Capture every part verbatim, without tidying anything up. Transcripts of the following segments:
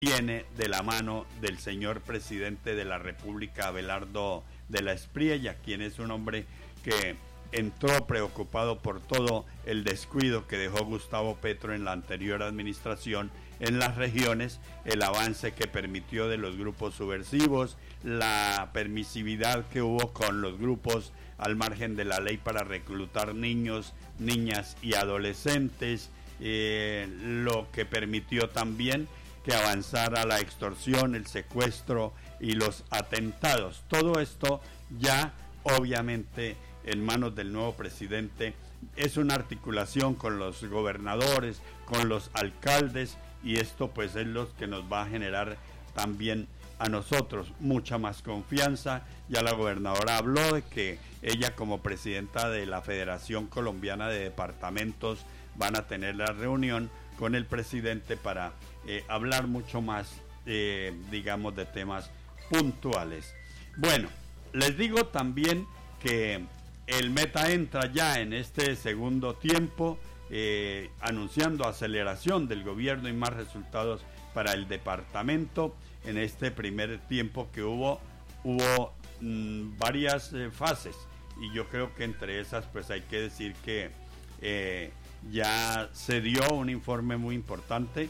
viene de la mano del señor presidente de la República, Abelardo de la Espriella, quien es un hombre que entró preocupado por todo el descuido que dejó Gustavo Petro en la anterior administración en las regiones, el avance que permitió de los grupos subversivos, la permisividad que hubo con los grupos al margen de la ley para reclutar niños, niñas y adolescentes, eh, lo que permitió también que avanzara la extorsión, el secuestro y los atentados. Todo esto ya obviamente en manos del nuevo presidente es una articulación con los gobernadores, con los alcaldes, y esto pues es lo que nos va a generar también a nosotros mucha más confianza. Ya la gobernadora habló de que ella, como presidenta de la Federación Colombiana de Departamentos, van a tener la reunión con el presidente para eh, hablar mucho más, eh, digamos, de temas puntuales. Bueno, les digo también que el Meta entra ya en este segundo tiempo, eh, anunciando aceleración del gobierno y más resultados para el departamento. En este primer tiempo que hubo, hubo mmm, varias eh, fases, y yo creo que entre esas pues hay que decir que eh, ya se dio un informe muy importante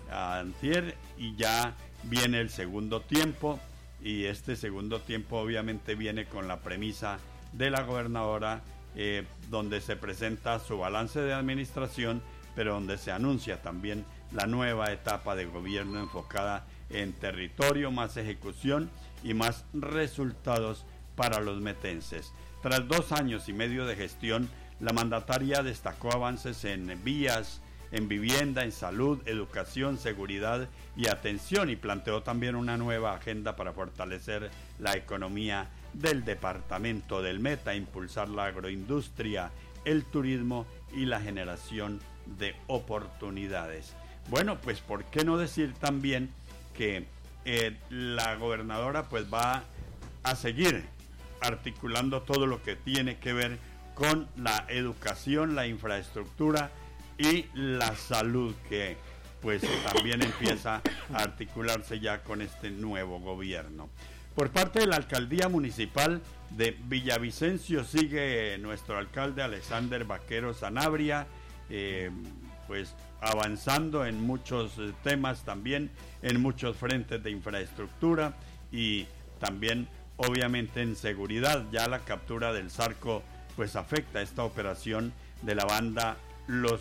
antier, y ya viene el segundo tiempo, y este segundo tiempo obviamente viene con la premisa de la gobernadora, eh, donde se presenta su balance de administración, pero donde se anuncia también la nueva etapa de gobierno enfocada en territorio, más ejecución y más resultados para los metenses. Tras dos años y medio de gestión, la mandataria destacó avances en vías, en vivienda, en salud, educación, seguridad y atención, y planteó también una nueva agenda para fortalecer la economía del departamento del Meta, impulsar la agroindustria, el turismo y la generación de oportunidades. Bueno, pues ¿por qué no decir también que eh, la gobernadora pues va a seguir articulando todo lo que tiene que ver con la educación, la infraestructura y la salud, que pues también empieza a articularse ya con este nuevo gobierno? Por parte de la alcaldía municipal de Villavicencio sigue nuestro alcalde Alexander Vaquero Sanabria, eh, pues avanzando en muchos temas, también en muchos frentes de infraestructura y también obviamente en seguridad. Ya la captura del Zarco pues afecta esta operación de la banda Los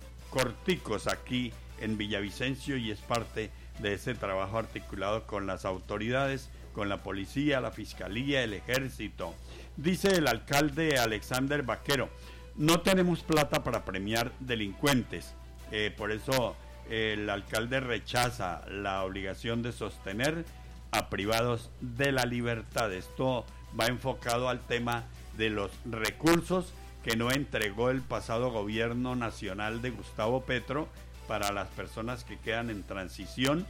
Corticos aquí en Villavicencio, y es parte de ese trabajo articulado con las autoridades, con la policía, la fiscalía, el ejército. Dice el alcalde Alexander Vaquero: no tenemos plata para premiar delincuentes, eh, por eso eh, el alcalde rechaza la obligación de sostener a privados de la libertad. Esto va enfocado al tema de los recursos que no entregó el pasado gobierno nacional de Gustavo Petro para las personas que quedan en transición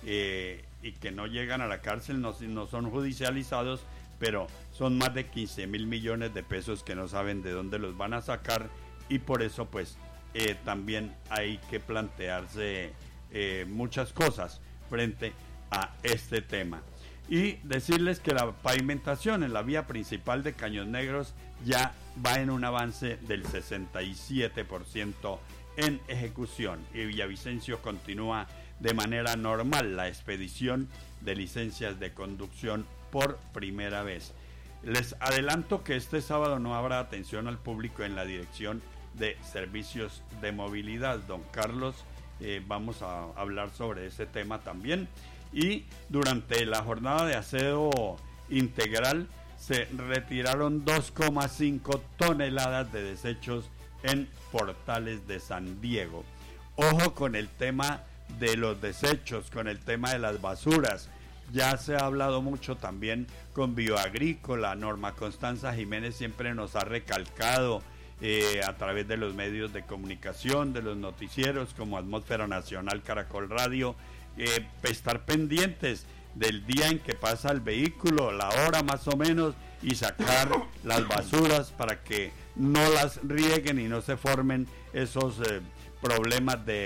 eh, y que no llegan a la cárcel, no, no son judicializados, pero son más de quince mil millones de pesos que no saben de dónde los van a sacar, y por eso pues eh, también hay que plantearse eh, muchas cosas frente a este tema. Y decirles que la pavimentación en la vía principal de Caños Negros ya va en un avance del sesenta y siete por ciento en ejecución, y Villavicencio continúa de manera normal la expedición de licencias de conducción por primera vez. Les adelanto que este sábado no habrá atención al público en la Dirección de Servicios de Movilidad. Don Carlos, eh, vamos a hablar sobre ese tema también. Y durante la jornada de aseo integral se retiraron dos coma cinco toneladas de desechos en Portales de San Diego. Ojo con el tema de los desechos, con el tema de las basuras. Ya se ha hablado mucho también con Bioagrícola. Norma Constanza Jiménez siempre nos ha recalcado eh, a través de los medios de comunicación, de los noticieros como Atmósfera Nacional, Caracol Radio, eh, estar pendientes del día en que pasa el vehículo, la hora más o menos, y sacar las basuras para que no las rieguen y no se formen esos eh, problemas de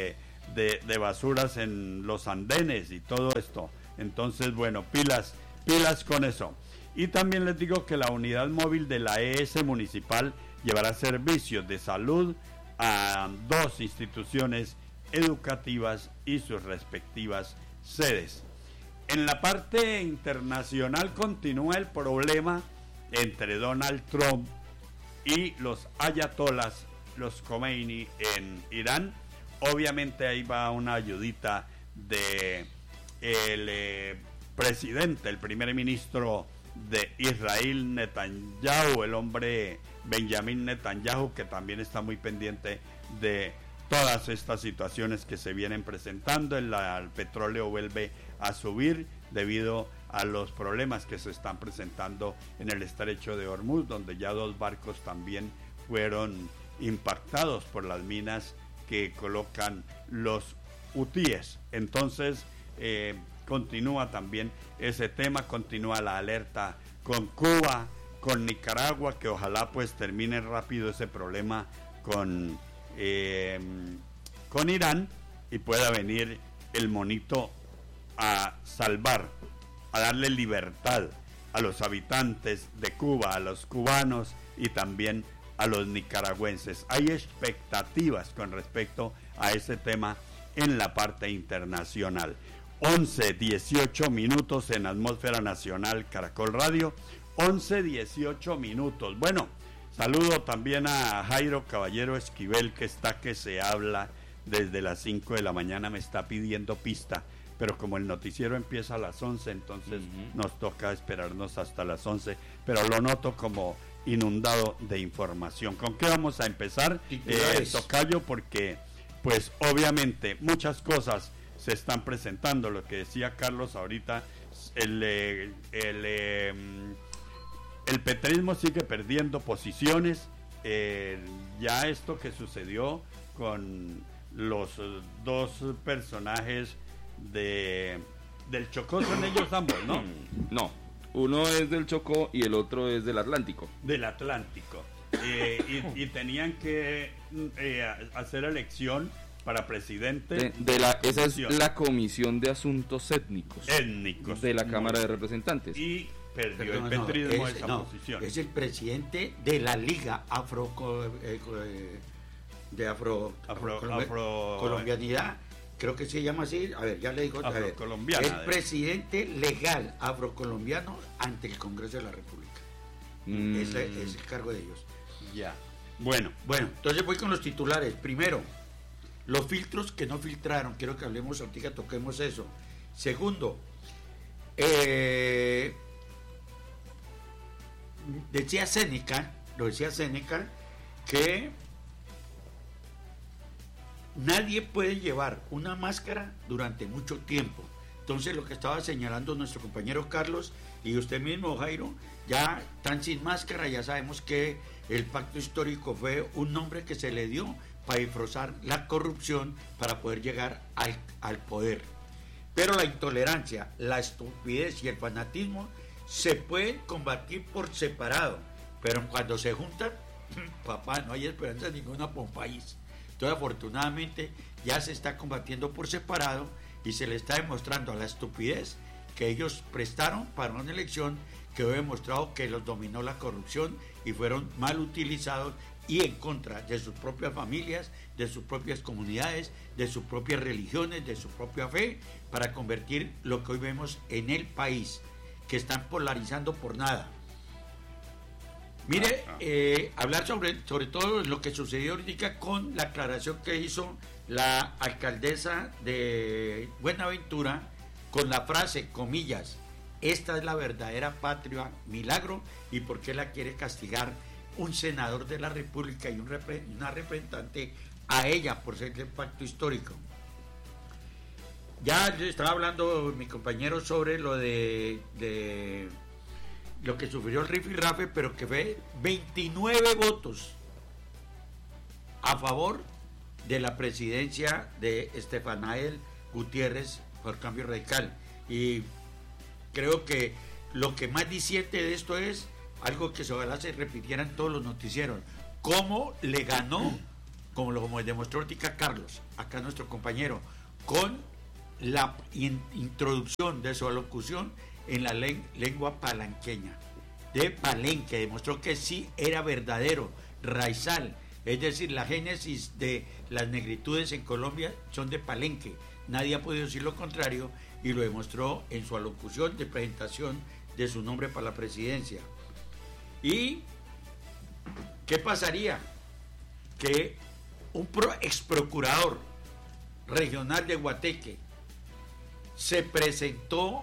de, de basuras en los andenes y todo esto. Entonces, bueno, pilas, pilas con eso. Y también les digo que la unidad móvil de la E S municipal llevará servicios de salud a dos instituciones educativas y sus respectivas sedes. En la parte internacional continúa el problema entre Donald Trump y los ayatolas, los Khomeini en Irán. Obviamente ahí va una ayudita de el eh, presidente, el primer ministro de Israel, Netanyahu, el hombre Benjamín Netanyahu, que también está muy pendiente de todas estas situaciones que se vienen presentando. El, el petróleo vuelve a subir debido a los problemas que se están presentando en el estrecho de Hormuz, donde ya dos barcos también fueron impactados por las minas que colocan los hutíes. Entonces eh, continúa también ese tema, continúa la alerta con Cuba, con Nicaragua, que ojalá pues termine rápido ese problema con eh, con Irán y pueda venir el monito a salvar, a darle libertad a los habitantes de Cuba, a los cubanos y también a los nicaragüenses. Hay expectativas con respecto a ese tema en la parte internacional. once dieciocho minutos en Atmósfera Nacional Caracol Radio, once dieciocho minutos. Bueno, saludo también a Jairo Caballero Esquivel, que está que se habla desde las cinco de la mañana, me está pidiendo pista, pero como el noticiero empieza a las once, entonces uh-huh. nos toca esperarnos hasta las once, pero lo noto como inundado de información. ¿Con qué vamos a empezar, eh, Tocayo? Porque pues obviamente muchas cosas se están presentando, lo que decía Carlos ahorita, el, el, el, el petrismo sigue perdiendo posiciones, eh, ya esto que sucedió con los dos personajes de del Chocó, son ellos ambos, ¿no? No, uno es del Chocó y el otro es del Atlántico. Del Atlántico. Eh, y, y tenían que eh, hacer elección para presidente. De, de la, esa es la Comisión de Asuntos Étnicos. Étnicos. De la Cámara de Representantes. Y perdió Perdón, el petrismo no, es, esa no, posición. Es el presidente de la Liga Afro eh, de Afro, Afro, Colombi- Afro Colombianidad, creo que se llama así. A ver, ya le digo otra vez. Afrocolombiana. El presidente legal afrocolombiano ante el Congreso de la República. Mm. Ese es el cargo de ellos. Ya. Bueno. Bueno, entonces voy con los titulares. Primero, los filtros que no filtraron. Quiero que hablemos ahorita, toquemos eso. Segundo, eh, decía Séneca, lo decía Séneca, que nadie puede llevar una máscara durante mucho tiempo. Entonces, lo que estaba señalando nuestro compañero Carlos y usted mismo, Jairo, ya están sin máscara. Ya sabemos que el pacto histórico fue un nombre que se le dio para disfrazar la corrupción para poder llegar al, al poder. Pero la intolerancia, la estupidez y el fanatismo se pueden combatir por separado, pero cuando se juntan, papá, no hay esperanza ninguna por un país. Entonces, afortunadamente, ya se está combatiendo por separado y se le está demostrando a la estupidez que ellos prestaron para una elección que ha demostrado que los dominó la corrupción y fueron mal utilizados y en contra de sus propias familias, de sus propias comunidades, de sus propias religiones, de su propia fe, para convertir lo que hoy vemos en el país, que están polarizando por nada. Mire, eh, hablar sobre, sobre todo lo que sucedió ahorita con la aclaración que hizo la alcaldesa de Buenaventura con la frase, comillas, esta es la verdadera patria milagro, y por qué la quiere castigar un senador de la República y un repre, una representante a ella por ser del pacto histórico. Ya estaba hablando mi compañero sobre lo de, de lo que sufrió el rifirrafe, pero que fue veintinueve votos a favor de la presidencia de Estefanael Gutiérrez por Cambio Radical. Y creo que lo que más diciente de esto es algo que ojalá se repitiera en todos los noticieros: cómo le ganó como lo como demostró ahorita Carlos, acá nuestro compañero, con la in, introducción de su alocución en la len, lengua palanqueña, de Palenque, demostró que sí era verdadero, raizal, es decir, la génesis de las negritudes en Colombia son de Palenque, nadie ha podido decir lo contrario, y lo demostró en su alocución de presentación de su nombre para la presidencia. ¿Y qué pasaría? Que un pro, ex procurador regional de Guateque se presentó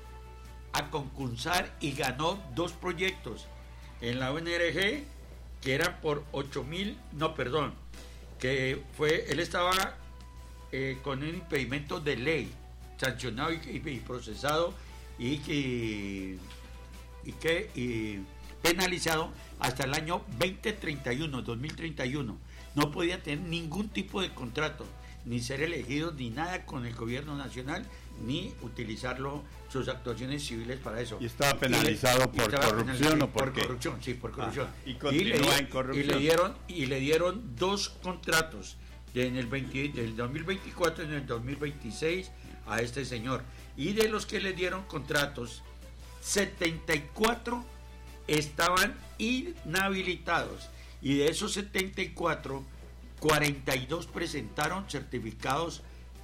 a concursar y ganó dos proyectos en la O N R G que eran por ocho mil, no, perdón, que fue, él estaba eh, con un impedimento de ley, sancionado y, y, y procesado y, y, y, que, y penalizado hasta el año veinte treinta y uno, dos mil treinta y uno. No podía tener ningún tipo de contrato, ni ser elegido, ni nada con el gobierno nacional, ni utilizarlo, sus actuaciones civiles para eso. ¿Y estaba penalizado y, por y estaba corrupción penalizado, o por, por qué? corrupción? Sí, por corrupción. Ajá. Y continúa en corrupción. Y le dieron, y le dieron dos contratos de en el veinte, del dos mil veinticuatro y en el dos mil veintiséis a este señor. Y de los que le dieron contratos, setenta y cuatro estaban inhabilitados. Y de esos setenta y cuatro, cuarenta y dos presentaron certificados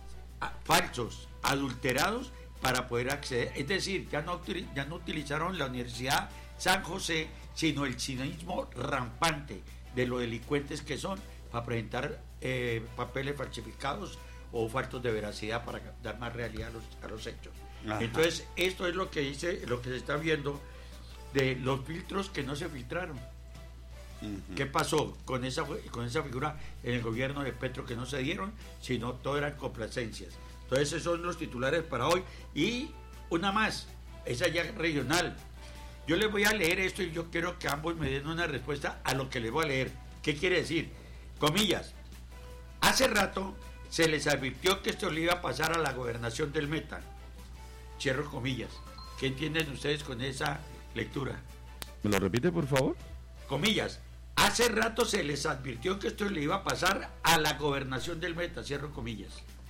falsos, adulterados, para poder acceder. Es decir, ya no, ya no utilizaron la Universidad San José, sino el cinismo rampante de los delincuentes que son, para presentar eh, papeles falsificados o faltos de veracidad para dar más realidad a los, a los hechos. Ajá. Entonces, esto es lo que dice, lo que se está viendo de los filtros que no se filtraron. Uh-huh. ¿Qué pasó con esa, con esa figura en el gobierno de Petro que no se dieron, sino todo eran complacencias? Entonces esos son los titulares para hoy. Y una más, esa ya regional. Yo les voy a leer esto y yo quiero que ambos me den una respuesta a lo que les voy a leer. ¿Qué quiere decir? Comillas. Hace rato se les advirtió que esto le iba a pasar a la gobernación del Meta. Cierro comillas. ¿Qué entienden ustedes con esa lectura? ¿Me lo repite, por favor? Comillas. Hace rato se les advirtió que esto le iba a pasar a la gobernación del Meta. Cierro comillas.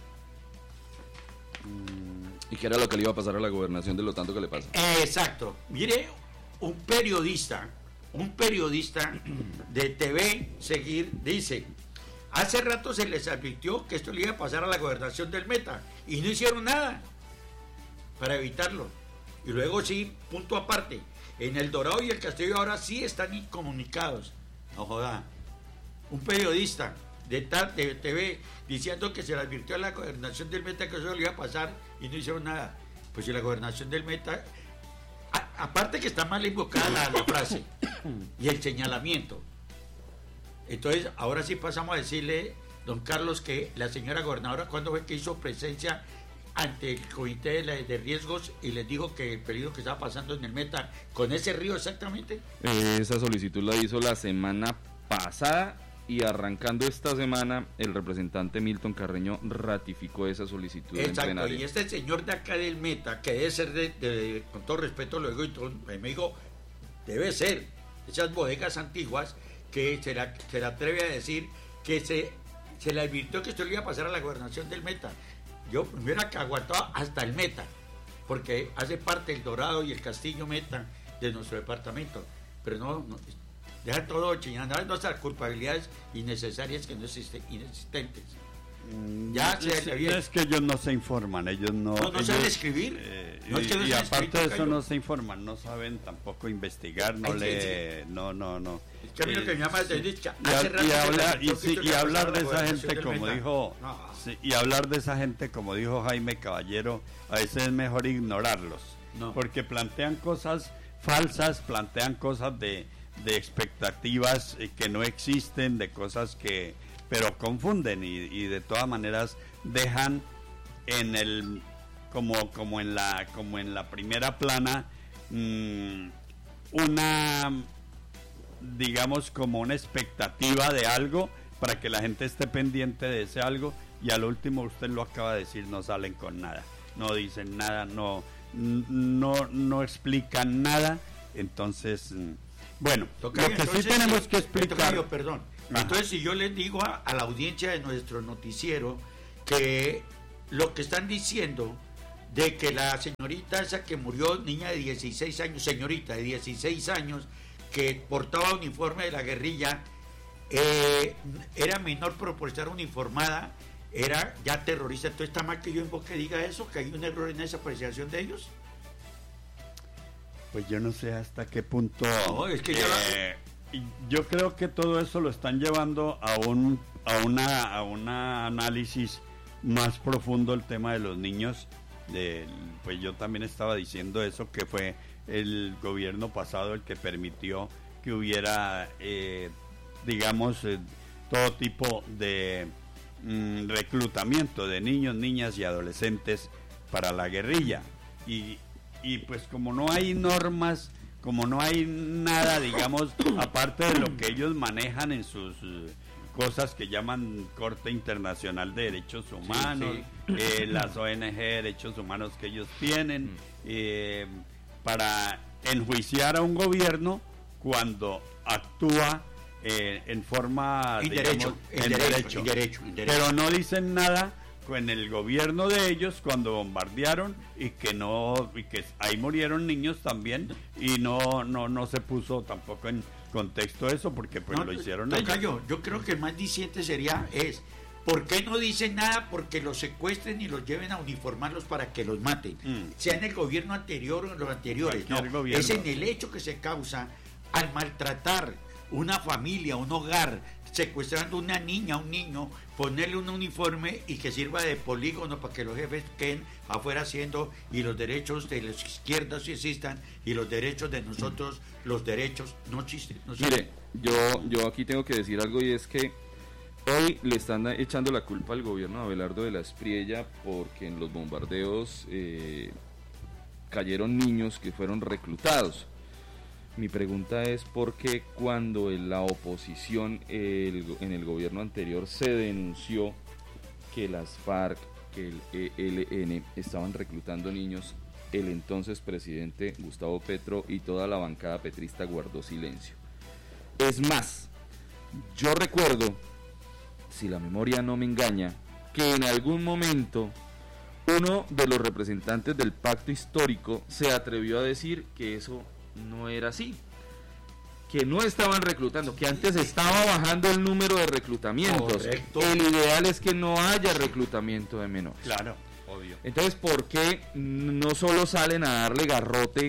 ¿Y qué era lo que le iba a pasar a la gobernación de lo tanto que le pasa? Exacto. Mire, un periodista, un periodista de T V Seguir dice, hace rato se les advirtió que esto le iba a pasar a la gobernación del Meta y no hicieron nada para evitarlo. Y luego sí, punto aparte, en El Dorado y el Castillo ahora sí están incomunicados. No joda. Un periodista de, de T V diciendo que se le advirtió a la gobernación del Meta que eso le iba a pasar y no hicieron nada. Pues si la gobernación del Meta, a, aparte que está mal invocada la, la frase y el señalamiento. Entonces ahora sí pasamos a decirle, don Carlos, que la señora gobernadora cuando fue que hizo presencia ante el comité de, de riesgos y les dijo que el peligro que estaba pasando en el Meta con ese río exactamente. Eh, esa solicitud la hizo la semana pasada y arrancando esta semana el representante Milton Carreño ratificó esa solicitud. Exacto, en plenaria. Y este señor de acá del Meta, que debe ser de, de, con todo respeto lo digo y todo, me dijo, debe ser esas bodegas antiguas que se, la, se le atreve a decir que se, se le advirtió que esto le iba a pasar a la gobernación del Meta. Yo me hubiera aguantado hasta el Meta, porque hace parte el Dorado y el Castillo Meta de nuestro departamento, pero no, no deja todo chingando nuestras culpabilidades innecesarias que no existen, inexistentes. Ya se es, no es que ellos no se informan, ellos no... No, no ellos, saben escribir. Eh, no y es que no y aparte de eso cayó. no se informan, no saben tampoco investigar, no Ay, le... sí, sí. No, no, no. Es que a mí lo que me llama es de dicha. Y, a, y, hablar, y, sí, y hablar de esa gente como dijo... No. Sí, y hablar de esa gente como dijo Jaime Caballero, a veces es mejor ignorarlos. No. Porque plantean cosas falsas, plantean cosas de, de expectativas que no existen, de cosas que... pero confunden y, y de todas maneras dejan en el como como en la como en la primera plana mmm, una digamos como una expectativa de algo para que la gente esté pendiente de ese algo y al último usted lo acaba de decir, no salen con nada, no dicen nada, no no no explican nada. Entonces bueno, Tocayo, lo que entonces, sí tenemos que explicar Tocayo, perdón, Ajá. Entonces, si yo les digo a, a la audiencia de nuestro noticiero que lo que están diciendo de que la señorita esa que murió, niña de dieciséis años, señorita de dieciséis años, que portaba uniforme de la guerrilla, eh, era menor pero por estar uniformada, era ya terrorista. Entonces, ¿está mal que yo en voz que diga eso, que hay un error en esa apreciación de ellos? Pues yo no sé hasta qué punto. No, es que eh, yo, la... yo creo que todo eso lo están llevando a un a una a un análisis más profundo, el tema de los niños. De, pues yo también estaba diciendo eso, que fue el gobierno pasado el que permitió que hubiera, eh, digamos, eh, todo tipo de mm, reclutamiento de niños, niñas y adolescentes para la guerrilla. Y Y pues como no hay normas, como no hay nada, digamos, aparte de lo que ellos manejan en sus uh, cosas que llaman Corte Internacional de Derechos Humanos, sí, sí. Eh, las O N G de Derechos Humanos que ellos tienen, eh, para enjuiciar a un gobierno cuando actúa eh, en forma, en digamos, derecho, en, en derecho, derecho, en derecho, en derecho. Pero no dicen nada en el gobierno de ellos cuando bombardearon y que no y que ahí murieron niños también y no no no se puso tampoco en contexto eso porque pues no, lo hicieron no, ellos. Yo, yo creo que el más diciente sería es ¿por qué no dicen nada? Porque los secuestren y los lleven a uniformarlos para que los maten, mm. sea en el gobierno anterior o en los anteriores. No, gobierno. Es en el hecho que se causa al maltratar una familia, un hogar, secuestrando una niña, un niño, ponerle un uniforme y que sirva de polígono para que los jefes queden afuera haciendo y los derechos de las izquierdas sí existan y los derechos de nosotros, los derechos no existen. No Mire, yo, yo aquí tengo que decir algo y es que hoy le están echando la culpa al gobierno de Abelardo de la Espriella porque en los bombardeos eh, cayeron niños que fueron reclutados. Mi pregunta es por qué cuando en la oposición el, en el gobierno anterior se denunció que las FARC, que el E L N estaban reclutando niños, el entonces presidente Gustavo Petro y toda la bancada petrista guardó silencio. Es más, yo recuerdo, si la memoria no me engaña, que en algún momento uno de los representantes del pacto histórico se atrevió a decir que eso no era así, que no estaban reclutando, que antes estaba bajando el número de reclutamientos. Correcto. El ideal es que no haya reclutamiento de menores. Claro, obvio. Entonces, ¿por qué no solo salen a darle garrote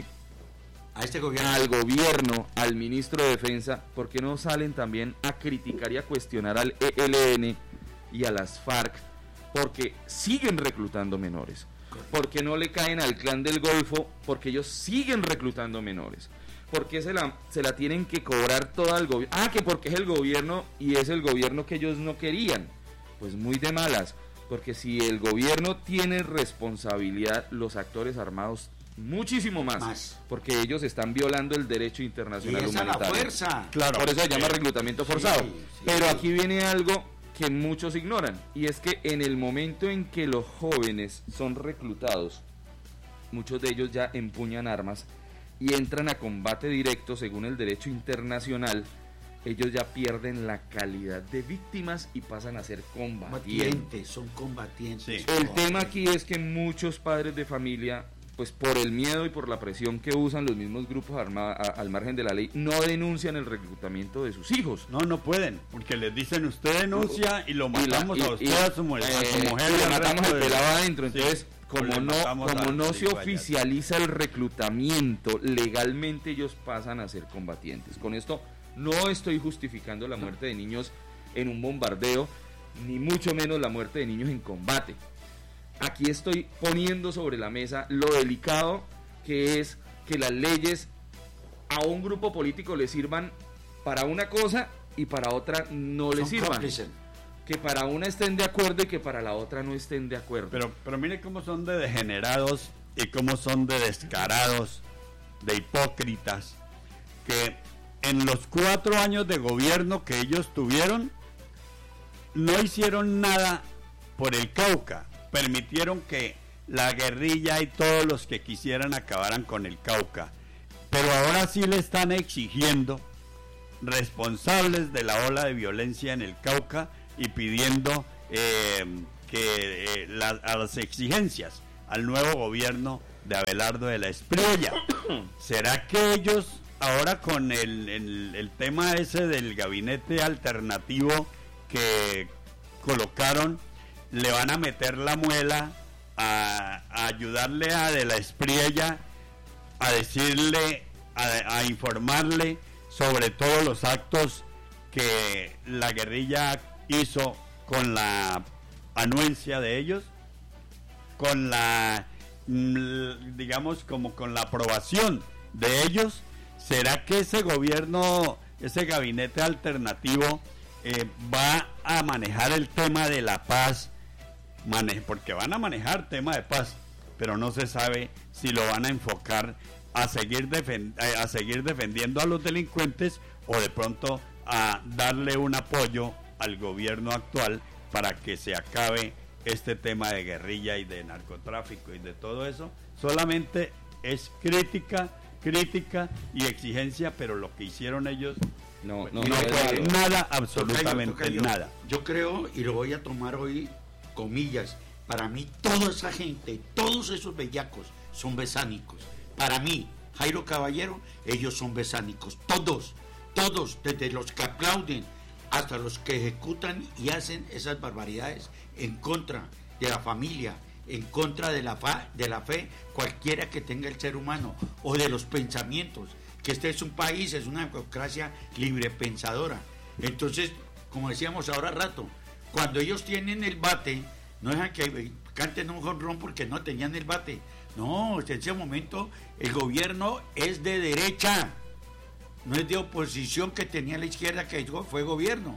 a este gobierno, al gobierno, al ministro de Defensa? ¿Por qué no salen también a criticar y a cuestionar al E L N y a las FARC? Porque siguen reclutando menores. Porque no le caen al clan del Golfo, porque ellos siguen reclutando menores. Porque se la, se la tienen que cobrar toda el gobierno. Ah, que porque es el gobierno y es el gobierno que ellos no querían. Pues muy de malas, porque si el gobierno tiene responsabilidad, los actores armados muchísimo más, más. Porque ellos están violando el derecho internacional y esa humanitario. La fuerza. Claro, por eso se llama reclutamiento forzado. Sí, sí, Pero sí. Aquí viene algo que muchos ignoran, y es que en el momento en que los jóvenes son reclutados, muchos de ellos ya empuñan armas y entran a combate directo según el derecho internacional. Ellos ya pierden la calidad de víctimas y pasan a ser combatientes. Son combatientes. Sí. El tema aquí es que muchos padres de familia, pues por el miedo y por la presión que usan los mismos grupos armados al margen de la ley, no denuncian el reclutamiento de sus hijos. No, no pueden, porque les dicen usted denuncia y lo matamos y la, y, a usted, y, a su mujer, eh, a su mujer y le matamos al pelado adentro. Sí. Entonces, como no, como no se oficializa el reclutamiento, legalmente ellos pasan a ser combatientes. Con esto no estoy justificando la muerte de niños en un bombardeo, ni mucho menos la muerte de niños en combate. Aquí estoy poniendo sobre la mesa lo delicado que es que las leyes a un grupo político le sirvan para una cosa y para otra no le sirvan. Cómplices. Que para una estén de acuerdo y que para la otra no estén de acuerdo. Pero, pero mire cómo son de degenerados y cómo son de descarados, de hipócritas, que en los cuatro años de gobierno que ellos tuvieron, no hicieron nada por el Cauca. Permitieron que la guerrilla y todos los que quisieran acabaran con el Cauca. Pero ahora sí le están exigiendo responsables de la ola de violencia en el Cauca y pidiendo eh, que eh, la, a las exigencias al nuevo gobierno de Abelardo de la Espriella. ¿Será que ellos ahora con el, el, el tema ese del gabinete alternativo que colocaron, le van a meter la muela a, a ayudarle a de la Espriella, a decirle, a, a informarle sobre todos los actos que la guerrilla hizo con la anuencia de ellos, con la, digamos, como con la aprobación de ellos? ¿Será que ese gobierno, ese gabinete alternativo eh, va a manejar el tema de la paz? Mane- porque van a manejar tema de paz, pero no se sabe si lo van a enfocar a seguir, defen- a seguir defendiendo a los delincuentes o de pronto a darle un apoyo al gobierno actual para que se acabe este tema de guerrilla y de narcotráfico y de todo eso. Solamente es crítica, crítica y exigencia, pero lo que hicieron ellos No, pues, no, no no, fue no, nada, absolutamente Tocayo, nada. Yo creo, y lo voy a tomar hoy, comillas, para mí toda esa gente, todos esos bellacos son besánicos. Para mí, Jairo Caballero, ellos son besánicos, todos, todos, desde los que aplauden hasta los que ejecutan y hacen esas barbaridades en contra de la familia, en contra de la, fa, de la fe, cualquiera que tenga el ser humano, o de los pensamientos, que este es un país, es una democracia libre pensadora. Entonces, como decíamos ahora rato, cuando ellos tienen el bate, no dejan que canten un jonrón porque no tenían el bate. No, en ese momento el gobierno es de derecha, no es de oposición que tenía la izquierda, que fue gobierno.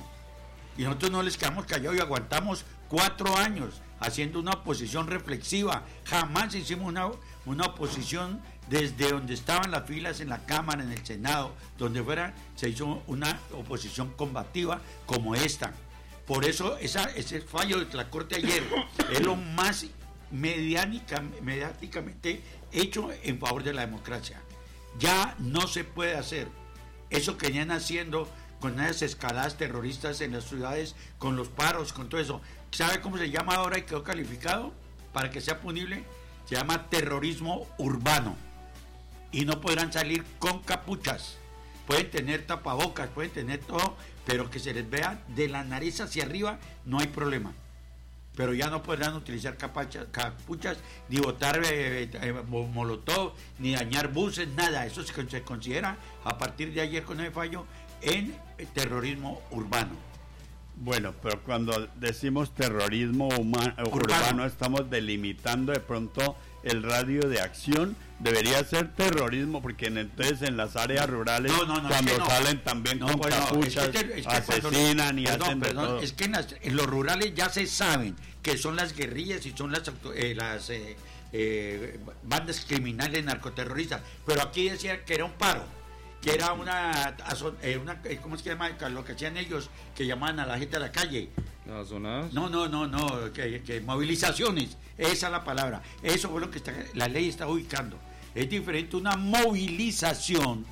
Y nosotros no les quedamos callados y aguantamos cuatro años haciendo una oposición reflexiva. Jamás hicimos una, una oposición desde donde estaban las filas en la Cámara, en el Senado, donde fuera, se hizo una oposición combativa como esta. Por eso esa, ese fallo de la Corte ayer es lo más mediática, mediáticamente hecho en favor de la democracia. Ya no se puede hacer eso que venían haciendo con esas escaladas terroristas en las ciudades, con los paros, con todo eso. ¿Sabe cómo se llama ahora y quedó calificado para que sea punible? Se llama terrorismo urbano. Y no podrán salir con capuchas. Pueden tener tapabocas, pueden tener todo, pero que se les vea de la nariz hacia arriba, no hay problema. Pero ya no podrán utilizar capuchas, capuchas ni botar eh, eh, molotov, ni dañar buses, nada. Eso se, se considera, a partir de ayer con el fallo, en terrorismo urbano. Bueno, pero cuando decimos terrorismo huma- urbano. urbano, estamos delimitando de pronto el radio de acción. Debería ser terrorismo, porque en, entonces en las áreas rurales, no, no, no, cuando es que no. salen también No, con pues no, capuchas, es que, es que asesinan cuando, y perdón, hacen de perdón, todo. Es que en, las, en los rurales ya se saben que son las guerrillas y son las, eh, las eh, eh, bandas criminales narcoterroristas. Pero aquí decía que era un paro, que era una, eh, una ¿cómo es que llama? Lo que hacían ellos, que llamaban a la gente a la calle. ¿Las zonas? No, no, no, no, que, que movilizaciones, esa es la palabra. Eso fue lo que está, la ley está ubicando. Es diferente una movilización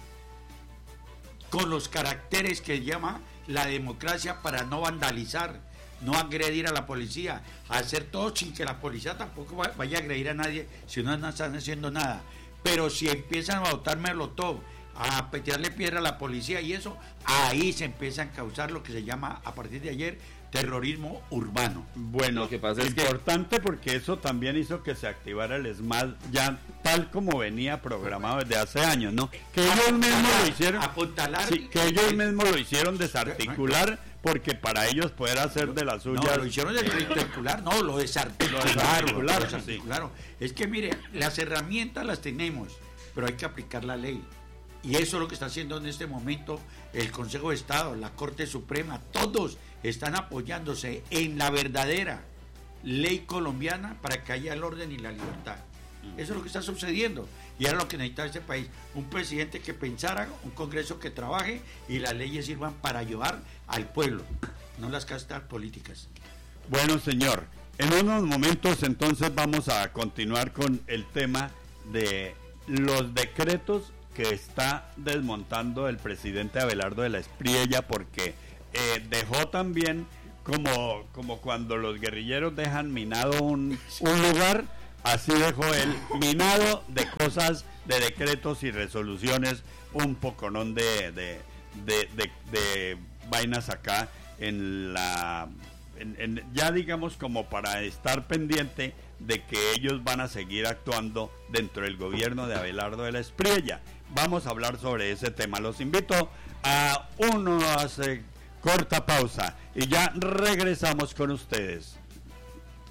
con los caracteres que llama la democracia para no vandalizar, no agredir a la policía, hacer todo sin que la policía tampoco vaya a agredir a nadie si no están haciendo nada. Pero si empiezan a botar molotov, a tirarle piedra a la policía y eso, ahí se empiezan a causar lo que se llama a partir de ayer terrorismo urbano. Bueno, lo que pasa es importante que... porque eso también hizo que se activara el SMAD ya tal como venía programado desde hace años, ¿no? Que ellos mismos lo hicieron, apuntalar, sí, que ellos mismos lo hicieron desarticular, porque para ellos poder hacer de las suyas. No, lo hicieron desarticular, no, lo desarticularon. Lo desarticularon, Lo desarticularon. sí. Es que mire, las herramientas las tenemos, pero hay que aplicar la ley. Y eso es lo que está haciendo en este momento el Consejo de Estado, la Corte Suprema, todos están apoyándose en la verdadera ley colombiana para que haya el orden y la libertad. Eso es lo que está sucediendo y era lo que necesitaba este país, un presidente que pensara, un Congreso que trabaje y las leyes sirvan para ayudar al pueblo, no las castas políticas. Bueno, señor, en unos momentos entonces vamos a continuar con el tema de los decretos que está desmontando el presidente Abelardo de la Espriella, porque eh, dejó también como, como cuando los guerrilleros dejan minado un, un lugar, así dejó él minado de cosas, de decretos y resoluciones, un poconón de, de, de, de, de vainas acá en la... En, en, ya digamos como para estar pendiente de que ellos van a seguir actuando dentro del gobierno de Abelardo de la Espriella. Vamos a hablar sobre ese tema. Los invito a una corta pausa y ya regresamos con ustedes.